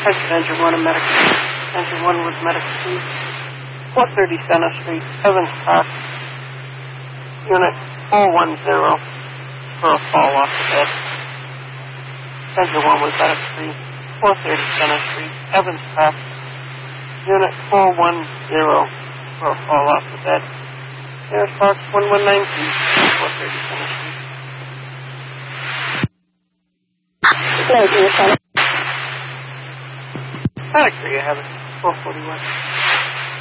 Engine 1 and Medical. Engine 1 with Medical Street. 430 Center Street, Evans Park. Unit 410 for a fall off the bed. Engine 1 with Medical Street. 430 Center Street, Evans Park. Unit 410 for a fall off the bed. There's Park 1119, 430 Center Street. No, do you have it? I agree, I have it. 441.